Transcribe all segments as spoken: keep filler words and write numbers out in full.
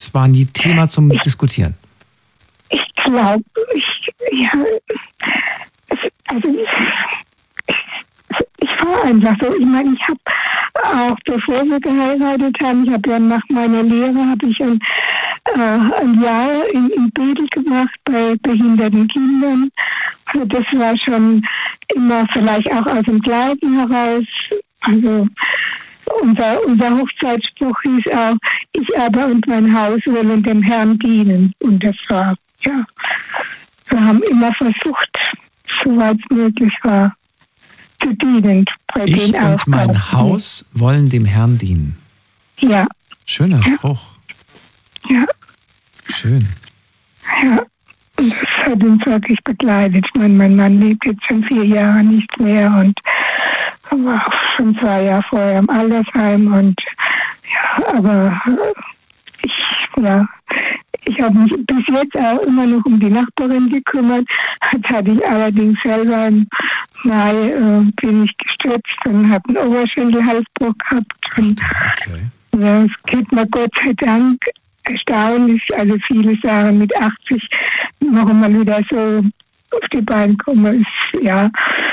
das war nie Thema zum Diskutieren? Ich glaube, ich, ja, es, also ich, ich war einfach so. Ich meine, ich habe auch, bevor wir geheiratet haben, ich habe ja nach meiner Lehre, habe ich ein, äh, ein Jahr in, in Bedel gemacht bei behinderten Kindern. Also das war schon immer vielleicht auch aus dem Glauben heraus. Also unser, unser Hochzeitsspruch hieß auch, ich aber und mein Haus wollen dem Herrn dienen. Und das war, ja, wir haben immer versucht, soweit es möglich war, zu dienen. Bei Ich den und mein Aufgaben. Haus wollen dem Herrn dienen. Ja. Schöner Ja. Spruch. Ja, Schön. ja. Und das hat uns wirklich begleitet. Ich meine, mein Mann lebt jetzt schon vier Jahre nicht mehr und war auch schon zwei Jahre vorher im Altersheim. Und ja, aber ich, ja, ich habe mich bis jetzt auch immer noch um die Nachbarin gekümmert. Jetzt hatte ich allerdings selber im Mai äh, bin ich gestürzt und habe einen Oberschenkelhalsbruch gehabt. Und Okay. ja, es geht mir Gott sei Dank erstaunlich. Also viele sagen mit achtzig noch einmal wieder so auf die Beine kommen. Ist, ja,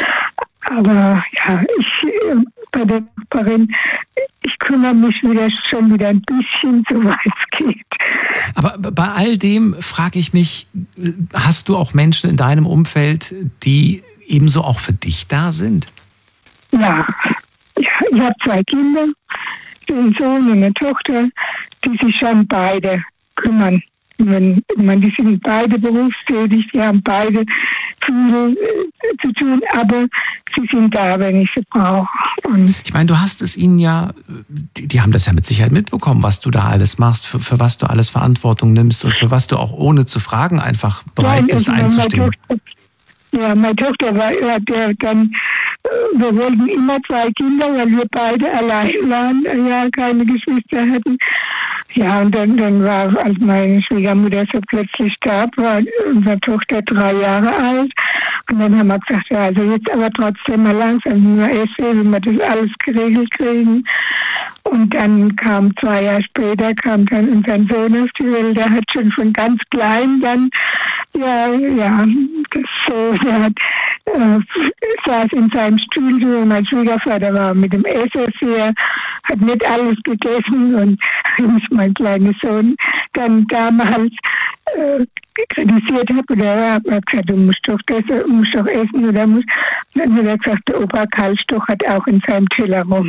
aber ja, ich äh, bei der Nachbarin, ich kümmere mich wieder schon wieder ein bisschen, soweit es geht. Aber bei all dem frage ich mich, hast du auch Menschen in deinem Umfeld, die ebenso auch für dich da sind? Ja, ja, ich habe zwei Kinder, einen Sohn und eine Tochter, die sich schon beide kümmern. Wenn, man, die sind beide berufstätig, die haben beide viel äh, zu tun, aber sie sind da, wenn ich sie brauche. Und Ich meine, du hast es ihnen ja, die, die haben das ja mit Sicherheit mitbekommen, was du da alles machst, für, für was du alles Verantwortung nimmst und für was du auch ohne zu fragen einfach bereit ja, bist also einzustehen. Meine Tochter, ja, meine Tochter war, hat ja dann, äh, wir wollten immer zwei Kinder, weil wir beide allein waren, äh, ja, keine Geschwister hatten. Ja, und dann, dann war, als meine Schwiegermutter so plötzlich starb, war unsere Tochter drei Jahre alt. Und dann haben wir gesagt, ja, also jetzt aber trotzdem mal langsam nur essen, wie wir das alles geregelt kriegen. Und dann kam zwei Jahre später, kam dann unser Sohn auf die Welt, der hat schon von ganz klein dann, ja, ja, das so, der hat, äh, saß in seinem Stuhl, so, mein Schwiegervater war mit dem Essen sehr, hat nicht alles gegessen und mein kleiner Sohn dann damals äh, kritisiert hat, oder er hat gesagt, du musst doch, das, musst doch essen, oder musst, und dann hat er gesagt, der Opa Kalstoch hat auch in seinem Teller rum.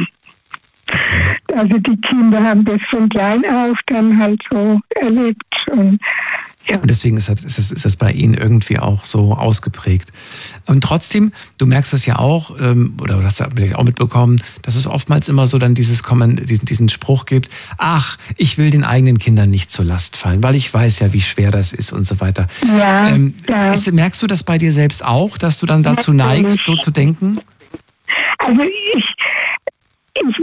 Also die Kinder haben das von klein auf dann halt so erlebt. Und, ja. Und deswegen ist das, ist, das, ist das bei Ihnen irgendwie auch so ausgeprägt. Und trotzdem, du merkst das ja auch, ähm, oder du hast ja vielleicht auch mitbekommen, dass es oftmals immer so dann dieses Kommen, diesen, diesen Spruch gibt, ach, ich will den eigenen Kindern nicht zur Last fallen, weil ich weiß ja, wie schwer das ist und so weiter. Ja, ähm, ja. Ist, merkst du das bei dir selbst auch, dass du dann dazu Natürlich. neigst, so zu denken? Also ich, ich,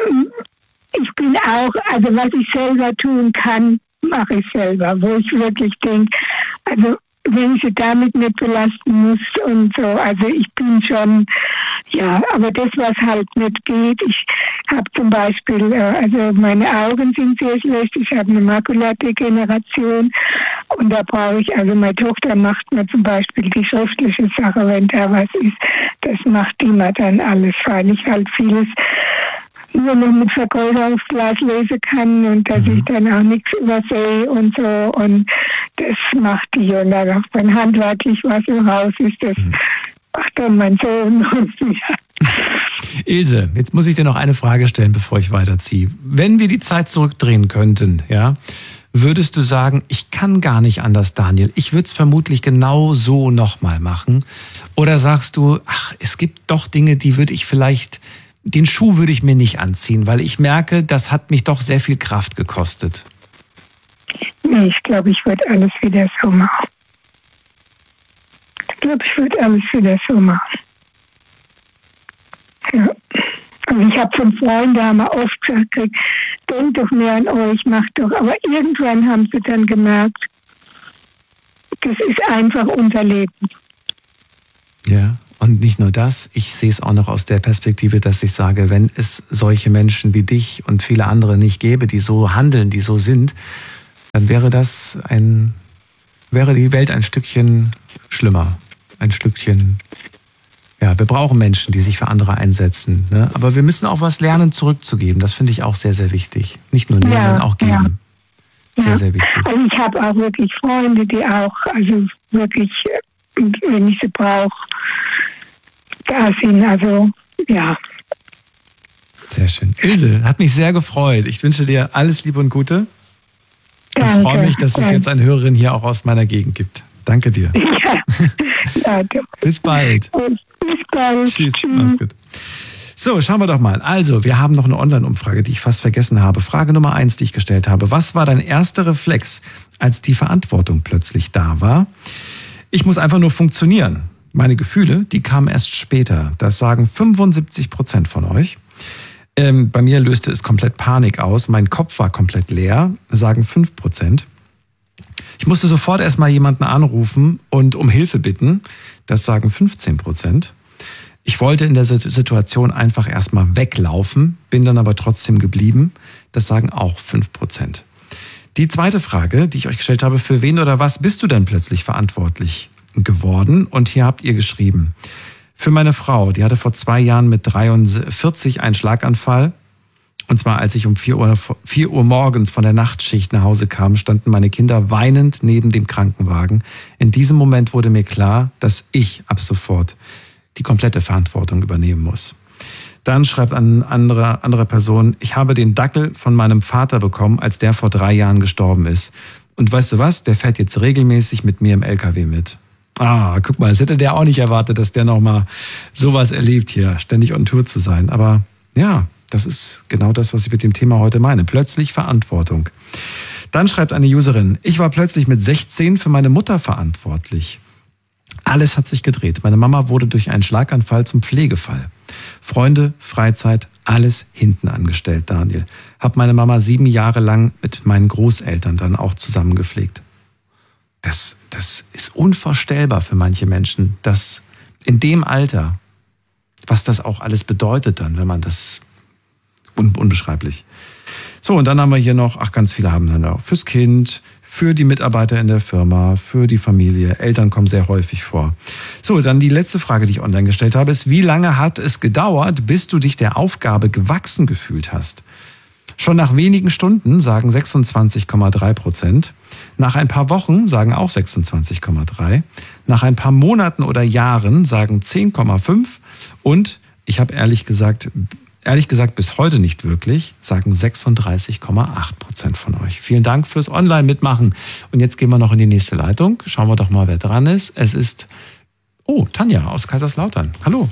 ich bin auch, also was ich selber tun kann, mache ich selber, wo ich wirklich denke, also wenn ich sie damit nicht belasten muss und so, also ich bin schon, ja, aber das, was halt nicht geht, ich habe zum Beispiel, also meine Augen sind sehr schlecht, ich habe eine Makuladegeneration und da brauche ich, also meine Tochter macht mir zum Beispiel die schriftliche Sache, wenn da was ist, das macht die mir dann alles, weil ich halt vieles nur noch mit Vergoldungsglas lesen kann und dass Mhm. ich dann auch nichts übersehe und so. Und das macht die. Und dann, wenn handwerklich was im Haus ist, das Mhm. macht dann mein Sohn. Und ja. Ilse, jetzt muss ich dir noch eine Frage stellen, bevor ich weiterziehe. Wenn wir die Zeit zurückdrehen könnten, ja, würdest du sagen, ich kann gar nicht anders, Daniel, ich würde es vermutlich genau so nochmal machen? Oder sagst du, ach, es gibt doch Dinge, die würde ich vielleicht, den Schuh würde ich mir nicht anziehen, weil ich merke, das hat mich doch sehr viel Kraft gekostet. Nee, ich glaube, ich würde alles wieder so machen. Ich glaube, ich würde alles wieder so machen. Ja. Also ich habe von Freunden, da haben wir oft gesagt, denkt doch mehr an euch, macht doch. Aber irgendwann haben sie dann gemerkt, das ist einfach unser Leben. Ja, und nicht nur das, ich sehe es auch noch aus der Perspektive, dass ich sage, wenn es solche Menschen wie dich und viele andere nicht gäbe, die so handeln, die so sind, dann wäre das ein, wäre die Welt ein Stückchen schlimmer. Ein Stückchen, ja, wir brauchen Menschen, die sich für andere einsetzen. Ne? Aber wir müssen auch was lernen, zurückzugeben. Das finde ich auch sehr, sehr wichtig. Nicht nur nehmen, sondern auch geben. Ja. Sehr, ja. sehr wichtig. Also ich habe auch wirklich Freunde, die auch, also wirklich, wenn ich sie brauche, da sind. Also, ja. Sehr schön. Ilse, hat mich sehr gefreut. Ich wünsche dir alles Liebe und Gute. Ich freue mich, dass es jetzt eine Hörerin hier auch aus meiner Gegend gibt. Danke dir. Ja. Ja, bis bald. Bis bald. Tschüss. Tschüss. Mach's gut. So, schauen wir doch mal. Also, wir haben noch eine Online-Umfrage, die ich fast vergessen habe. Frage Nummer eins, die ich gestellt habe. Was war dein erster Reflex, als die Verantwortung plötzlich da war? Ich muss einfach nur funktionieren. Meine Gefühle, die kamen erst später. Das sagen fünfundsiebzig Prozent von euch. Ähm, bei mir löste es komplett Panik aus. Mein Kopf war komplett leer, sagen fünf Prozent. Ich musste sofort erstmal jemanden anrufen und um Hilfe bitten. Das sagen fünfzehn Prozent. Ich wollte in der Situation einfach erstmal weglaufen, bin dann aber trotzdem geblieben. Das sagen auch fünf Prozent. Die zweite Frage, die ich euch gestellt habe, für wen oder was bist du denn plötzlich verantwortlich geworden? Und hier habt ihr geschrieben, für meine Frau, die hatte vor zwei Jahren mit dreiundvierzig einen Schlaganfall. Und zwar, als ich um vier Uhr, vier Uhr morgens von der Nachtschicht nach Hause kam, standen meine Kinder weinend neben dem Krankenwagen. In diesem Moment wurde mir klar, dass ich ab sofort die komplette Verantwortung übernehmen muss. Dann schreibt eine andere, andere Person, ich habe den Dackel von meinem Vater bekommen, als der vor drei Jahren gestorben ist. Und weißt du was, der fährt jetzt regelmäßig mit mir im L K W mit. Ah, guck mal, das hätte der auch nicht erwartet, dass der nochmal sowas erlebt hier, ständig on Tour zu sein. Aber ja, das ist genau das, was ich mit dem Thema heute meine. Plötzlich Verantwortung. Dann schreibt eine Userin, ich war plötzlich mit sechzehn für meine Mutter verantwortlich. Alles hat sich gedreht. Meine Mama wurde durch einen Schlaganfall zum Pflegefall. Freunde, Freizeit, alles hinten angestellt, Daniel. Hab meine Mama sieben Jahre lang mit meinen Großeltern dann auch zusammengepflegt. Das, das ist unvorstellbar für manche Menschen, dass in dem Alter, was das auch alles bedeutet dann, wenn man das, un, unbeschreiblich. So, und dann haben wir hier noch, ach, ganz viele haben dann auch fürs Kind, für die Mitarbeiter in der Firma, für die Familie. Eltern kommen sehr häufig vor. So, dann die letzte Frage, die ich online gestellt habe, ist, wie lange hat es gedauert, bis du dich der Aufgabe gewachsen gefühlt hast? Schon nach wenigen Stunden sagen sechsundzwanzig Komma drei Prozent. Nach ein paar Wochen sagen auch sechsundzwanzig Komma drei. Nach ein paar Monaten oder Jahren sagen zehn Komma fünf. Und ich habe ehrlich gesagt, ehrlich gesagt bis heute nicht wirklich, sagen sechsunddreißig Komma acht Prozent von euch. Vielen Dank fürs Online-Mitmachen. Und jetzt gehen wir noch in die nächste Leitung. Schauen wir doch mal, wer dran ist. Es ist, oh, Tanja aus Kaiserslautern. Hallo.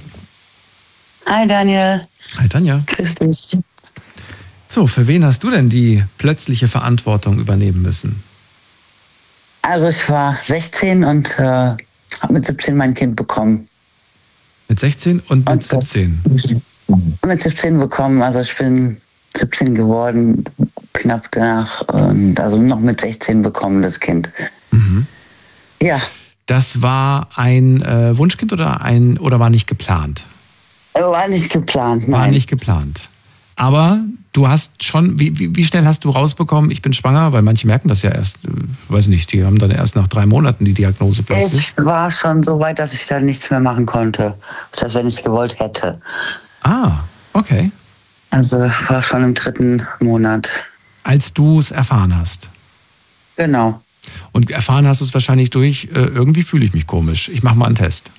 Hi Daniel. Hi Tanja. Grüß dich. So, für wen hast du denn die plötzliche Verantwortung übernehmen müssen? Also ich war sechzehn und äh, habe mit siebzehn mein Kind bekommen. Mit sechzehn und mit und siebzehn? Mit siebzehn bekommen, also ich bin siebzehn geworden, knapp danach, und also noch mit sechzehn bekommen, das Kind. Mhm. Ja. Das war ein äh, Wunschkind oder, ein, oder war nicht geplant? War nicht geplant, nein. War nicht geplant. Aber du hast schon, wie, wie, wie schnell hast du rausbekommen, ich bin schwanger? Weil manche merken das ja erst, äh, weiß nicht, die haben dann erst nach drei Monaten die Diagnose plötzlich. Ich war schon so weit, dass ich dann nichts mehr machen konnte. Das heißt, wenn ich gewollt hätte. Ah, okay. Also war schon im dritten Monat. Als du es erfahren hast? Genau. Und erfahren hast du es wahrscheinlich durch, äh, irgendwie fühle ich mich komisch, ich mache mal einen Test.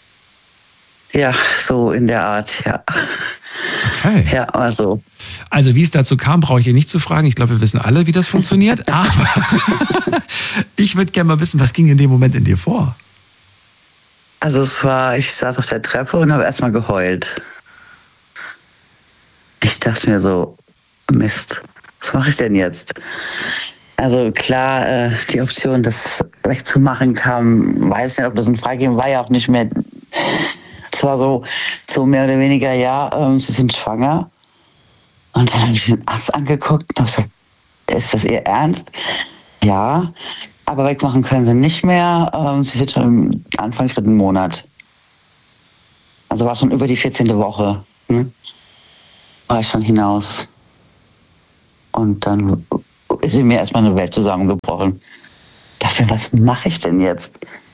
Ja, so in der Art, ja. Okay. Ja, also. Also wie es dazu kam, brauche ich dir nicht zu fragen. Ich glaube, wir wissen alle, wie das funktioniert. Aber ich würde gerne mal wissen, was ging in dem Moment in dir vor? Also es war, ich saß auf der Treppe und habe erstmal geheult. Ich dachte mir so, Mist, was mache ich denn jetzt? Also klar, äh, die Option, das wegzumachen, kam, weiß nicht, ob das in Frage ging, war ja auch nicht mehr. Es war so, so mehr oder weniger, ja, ähm, sie sind schwanger. Und dann habe ich den Arzt angeguckt und habe gesagt, ist das ihr Ernst? Ja, aber wegmachen können sie nicht mehr. Ähm, sie sind schon im Anfang dritten Monat. Also war schon über die vierzehnte Woche. Ne? War ich schon hinaus. Und dann ist in mir erstmal eine Welt zusammengebrochen. Dafür, was mache ich denn jetzt?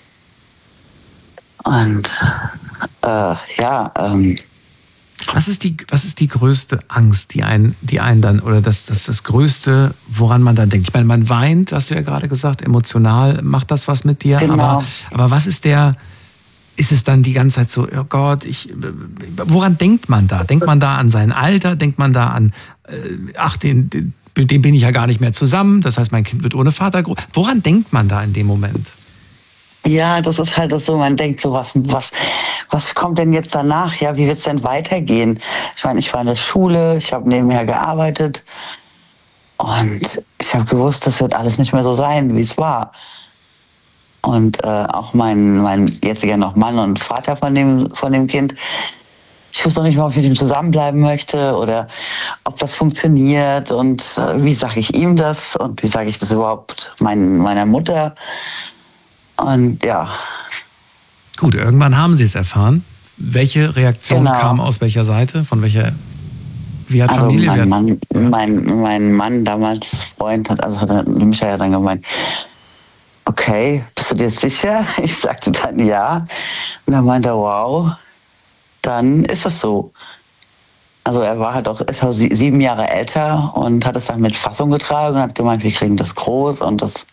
Und äh, ja, ähm, Was ist die, was ist die größte Angst, die einen, die einen dann, oder das, das, das Größte, woran man dann denkt? Ich meine, man weint, hast du ja gerade gesagt, emotional macht das was mit dir. Genau. Aber, aber was ist der, ist es dann die ganze Zeit so, oh Gott, ich, woran denkt man da? Denkt man da an sein Alter? Denkt man da an, ach, den, den, mit dem bin ich ja gar nicht mehr zusammen, das heißt, mein Kind wird ohne Vater groß. Woran denkt man da in dem Moment? ja, das ist halt das so, man denkt so, was, was, was kommt denn jetzt danach? Ja, wie wird es denn weitergehen? Ich meine, ich war in der Schule, ich habe nebenher gearbeitet und ich habe gewusst, das wird alles nicht mehr so sein, wie es war. Und äh, auch mein, mein jetziger noch Mann und Vater von dem, von dem Kind, ich wusste noch nicht mal, ob ich mit ihm zusammenbleiben möchte oder ob das funktioniert und äh, wie sage ich ihm das und wie sage ich das überhaupt mein, meiner Mutter. Und ja. Gut, irgendwann haben Sie es erfahren. Welche Reaktion Genau. kam aus welcher Seite? Von welcher? Wie hat Also Familie? mein Mann, Ja. mein, mein Mann damals Freund hat, also hat er, Michael hat dann gemeint, okay, bist du dir sicher? Ich sagte dann ja. Und dann meinte er, wow, dann ist es so. Also er war halt auch, ist auch sie- sieben Jahre älter und hat es dann mit Fassung getragen und hat gemeint, wir kriegen das groß und das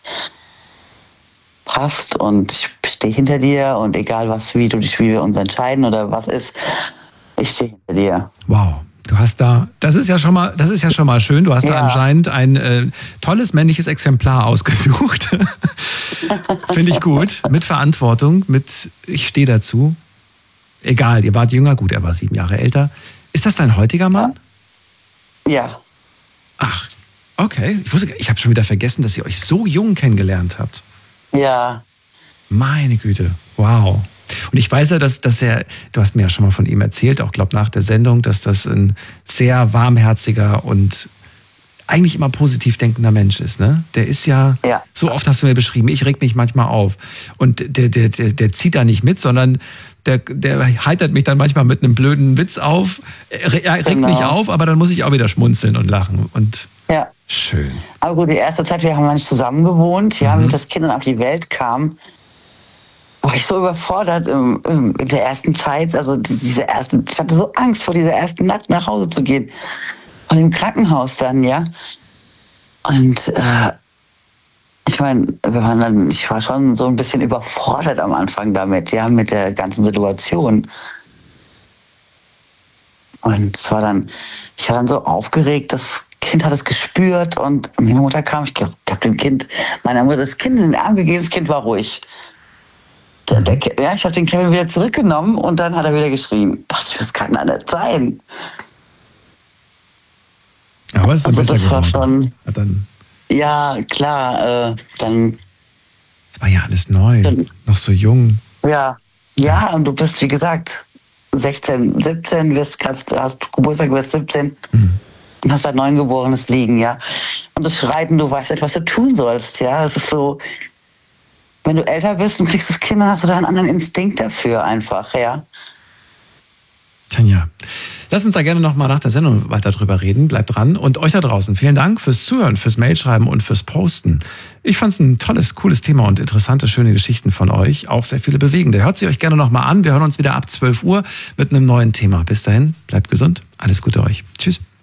passt und ich stehe hinter dir und egal was, wie du dich, wie wir uns entscheiden oder was ist, ich stehe hinter dir. Wow. Du hast da, das ist ja schon mal, das ist ja schon mal schön. Du hast da Ja. anscheinend ein äh, tolles männliches Exemplar ausgesucht. Finde ich gut. Mit Verantwortung, mit ich stehe dazu. Egal, ihr wart jünger, gut, er war sieben Jahre älter. Ist das dein heutiger Mann? Ja, Ach, okay. Ich wusste, ich habe schon wieder vergessen, dass ihr euch so jung kennengelernt habt. ja, Meine Güte, wow. Und ich weiß ja, dass, dass er, du hast mir ja schon mal von ihm erzählt, auch glaube nach der Sendung, dass das ein sehr warmherziger und eigentlich immer positiv denkender Mensch ist, ne? Der ist ja, Ja. so oft hast du mir beschrieben, ich reg mich manchmal auf. Und der, der, der, der zieht da nicht mit, sondern der, der heitert mich dann manchmal mit einem blöden Witz auf. Er, er regt Genau. mich auf, aber dann muss ich auch wieder schmunzeln und lachen. Und ja. schön. Aber gut, die erste Zeit, wir haben nicht zusammen gewohnt, ja, Mhm. wie das Kind dann auf die Welt kam, war ich so überfordert im, im, in der ersten Zeit. Also die- diese erste, ich hatte so Angst vor dieser ersten Nacht nach Hause zu gehen. Von dem Krankenhaus dann, ja. Und äh, ich meine, wir waren dann, ich war schon so ein bisschen überfordert am Anfang damit, ja, mit der ganzen Situation. Und es war dann, ich war dann so aufgeregt, das Kind hat es gespürt und meine Mutter kam, ich habe dem Kind, meiner Mutter das Kind in den Arm gegeben, das Kind war ruhig. Der, der, ja, ich habe den Kevin wieder zurückgenommen und dann hat er wieder geschrien. Dachte ich, das kann doch nicht sein. Aber es ist Also besser das war geworden. schon, Ja, dann, ja klar, äh, dann, das war ja alles neu, Dann- noch so jung. ja, ja, und du bist, wie gesagt, sechzehn, siebzehn, wirst grad, hast Geburtstag, wirst siebzehn. Mhm. Und hast ein Neugeborenes liegen, ja. Und das Schreiten, du weißt nicht, was du tun sollst, ja. Es ist so, wenn du älter bist und kriegst das Kind, dann hast du da einen anderen Instinkt dafür einfach, ja. Tanja, lass uns da gerne noch mal nach der Sendung weiter drüber reden. Bleibt dran. Und euch da draußen, vielen Dank fürs Zuhören, fürs Mailschreiben und fürs Posten. Ich fand es ein tolles, cooles Thema und interessante, schöne Geschichten von euch. Auch sehr viele bewegende. Hört sie euch gerne noch mal an. Wir hören uns wieder ab zwölf Uhr mit einem neuen Thema. Bis dahin, bleibt gesund. Alles Gute euch. Tschüss.